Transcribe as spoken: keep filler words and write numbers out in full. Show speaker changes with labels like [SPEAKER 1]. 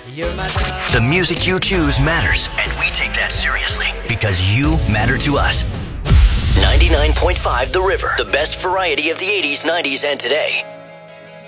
[SPEAKER 1] The music you choose matters, and we take that seriously because you matter to us. ninety-nine point five The River, the best variety of the eighties, nineties, and today.